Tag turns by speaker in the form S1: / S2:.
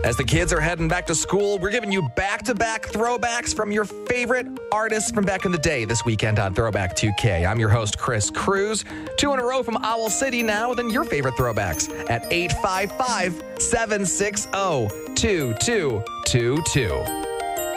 S1: As the kids are heading back to school, we're giving you back-to-back throwbacks from your favorite artists from back in the day this weekend on Throwback 2K. I'm your host, Chris Cruz. 2 in a row from Owl City now, then your favorite throwbacks at 855-760-2222.